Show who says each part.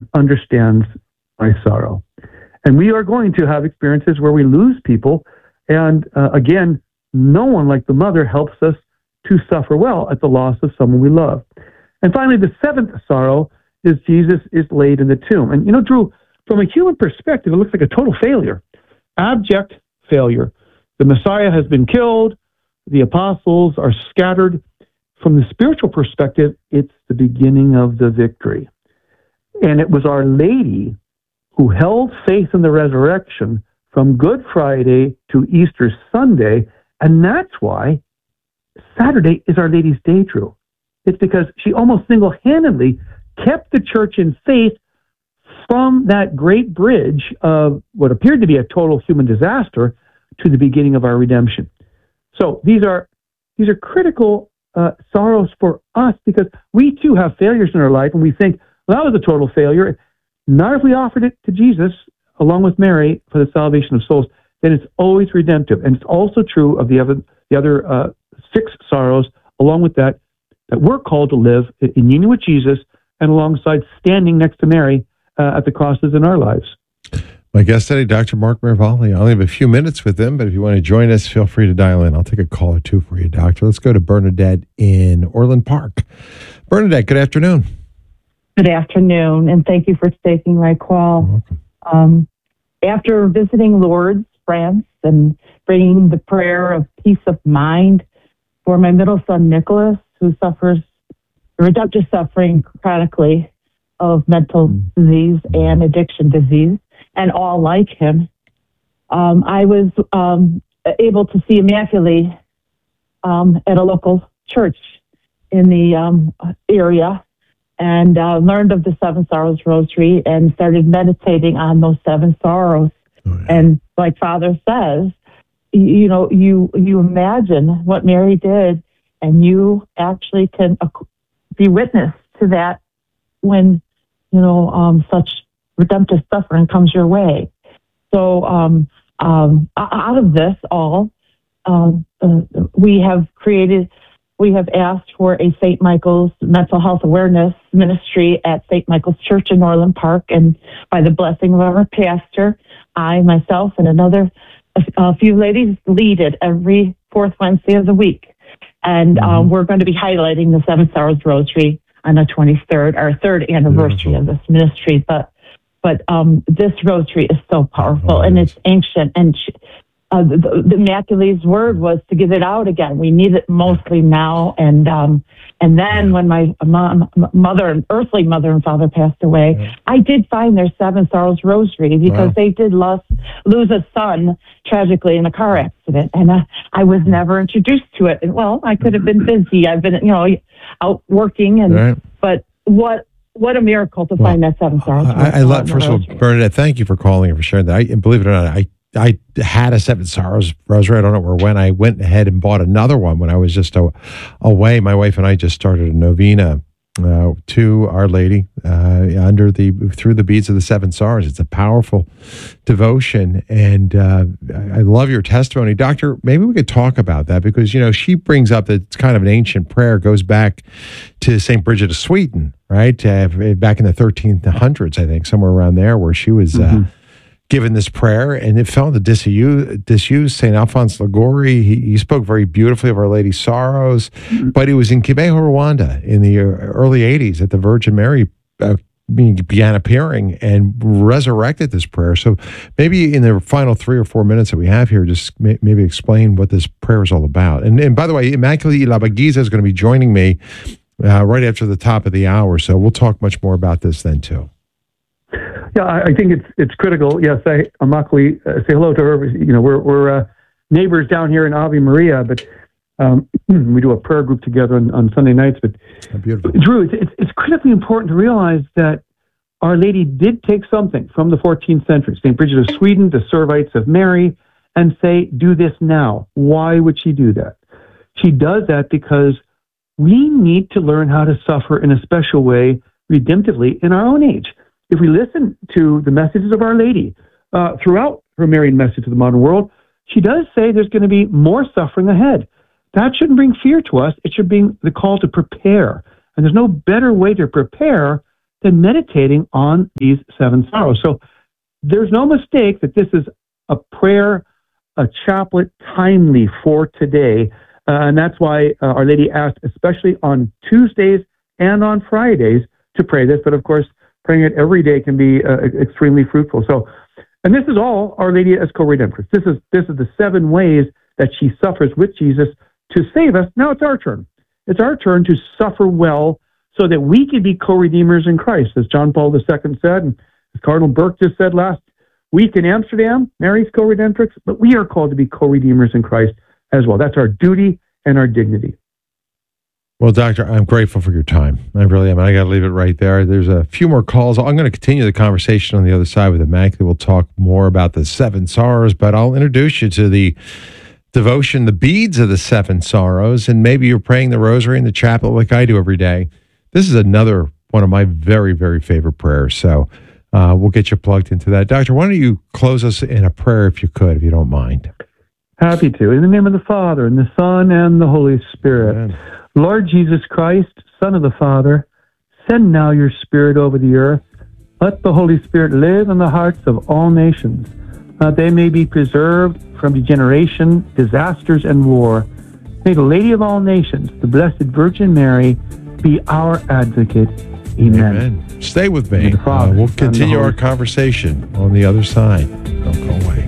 Speaker 1: understands my sorrow. And we are going to have experiences where we lose people. And again, no one like the mother helps us to suffer well at the loss of someone we love. And finally, the seventh sorrow is Jesus is laid in the tomb. And, Drew, from a human perspective, it looks like a total failure, abject failure. The Messiah has been killed. The apostles are scattered. From the spiritual perspective, it's the beginning of the victory. And it was Our Lady who held faith in the resurrection from Good Friday to Easter Sunday. And that's why Saturday is Our Lady's Day, Drew. It's because she almost single-handedly kept the church in faith from that great bridge of what appeared to be a total human disaster to the beginning of our redemption. So these are critical sorrows for us, because we too have failures in our life, and we think, well, that was a total failure. Not if we offered it to Jesus along with Mary for the salvation of souls. Then it's always redemptive, and it's also true of the other 6 sorrows along with that we're called to live in union with Jesus and alongside standing next to Mary at the crosses in our lives.
Speaker 2: My guest today, Dr. Mark Miravalle. I only have a few minutes with him, but if you want to join us, feel free to dial in. I'll take a call or two for you, Doctor. Let's go to Bernadette in Orland Park. Bernadette, good afternoon.
Speaker 3: Good afternoon, and thank you for taking my call.
Speaker 2: You're welcome.
Speaker 3: After visiting Lourdes, France, and bringing the prayer of peace of mind for my middle son, Nicholas, who suffers redemptive suffering chronically of mental disease and addiction disease, and all like him, I was able to see Immaculée at a local church in the area, and learned of the Seven Sorrows Rosary and started meditating on those 7 sorrows. Oh, yeah. And like Father says, you imagine what Mary did, and you actually can be witness to that when such redemptive suffering comes your way. So out of this all, we have asked for a St. Michael's mental health awareness ministry at St. Michael's Church in Orland Park, and by the blessing of our pastor, I, myself, and a few ladies lead it every 4th Wednesday of the week. And we're going to be highlighting the Seven Sorrows Rosary on the 23rd, our 3rd anniversary of this ministry. But this rosary is so powerful, and it's ancient. And the Immaculee's word was to give it out again. We need it mostly now. And then when my earthly mother and father passed away, I did find their Seven Sorrows Rosary, because they did lose a son tragically in a car accident, and I was never introduced to it. And I could have been busy. I've been out working, but what a miracle to find that Seven Sorrows.
Speaker 2: I love, first of all, Bernadette, thank you for calling and for sharing that. And believe it or not, I had a Seven Sorrows Rosary. I don't know when. I went ahead and bought another one when I was just away. My wife and I just started a novena to Our Lady through the beads of the Seven Sorrows. It's a powerful devotion, and I love your testimony, Doctor. Maybe we could talk about that, because she brings up that it's kind of an ancient prayer, goes back to Saint Bridget of Sweden, right? Back in the 1300s, I think, somewhere around there, where she was given this prayer, and it fell into disuse. St. Alphonse Liguori, he spoke very beautifully of Our Lady's sorrows, but it was in Kibeho, Rwanda in the early 80s that the Virgin Mary began appearing and resurrected this prayer. So maybe in the final 3 or 4 minutes that we have here, just maybe explain what this prayer is all about. And by the way, Immaculée Irabagiza is going to be joining me right after the top of the hour, so we'll talk much more about this then too.
Speaker 1: Yeah, I think it's critical. Yes, Immaculée, say hello to her. We're neighbors down here in Ave Maria, but we do a prayer group together on Sunday nights. But Drew, it's critically important to realize that Our Lady did take something from the 14th century, St. Bridget of Sweden, the Servites of Mary, and say, do this now. Why would she do that? She does that because we need to learn how to suffer in a special way, redemptively, in our own age. If we listen to the messages of Our Lady throughout her Marian message to the modern world, she does say there's going to be more suffering ahead. That shouldn't bring fear to us. It should bring the call to prepare. And there's no better way to prepare than meditating on these seven sorrows. So there's no mistake that this is a prayer, a chaplet timely for today. And that's why Our Lady asked, especially on Tuesdays and on Fridays, to pray this. But of course, praying it every day can be extremely fruitful. So, and this is all Our Lady as co-redemptrix. This is the 7 ways that she suffers with Jesus to save us. Now it's our turn. It's our turn to suffer well so that we can be co-redeemers in Christ, as John Paul II said, and as Cardinal Burke just said last week in Amsterdam, Mary's co-redemptrix, but we are called to be co-redeemers in Christ as well. That's our duty and our dignity.
Speaker 2: Well, Doctor, I'm grateful for your time. I really am. I got to leave it right there. There's a few more calls. I'm going to continue the conversation on the other side with Immaculate. We'll talk more about the 7 sorrows, but I'll introduce you to the devotion, the beads of the 7 sorrows, and maybe you're praying the rosary in the chapel like I do every day. This is another one of my very, very favorite prayers. So we'll get you plugged into that. Doctor, why don't you close us in a prayer if you could, if you don't mind?
Speaker 1: Happy to. In the name of the Father, and the Son, and the Holy Spirit. Amen. Lord Jesus Christ, Son of the Father, send now your Spirit over the earth. Let the Holy Spirit live in the hearts of all nations, that they may be preserved from degeneration, disasters, and war. May the Lady of all nations, the Blessed Virgin Mary, be our advocate. Amen.
Speaker 2: Amen. Stay with me.
Speaker 1: Father,
Speaker 2: we'll continue our conversation on the other side. Don't go away.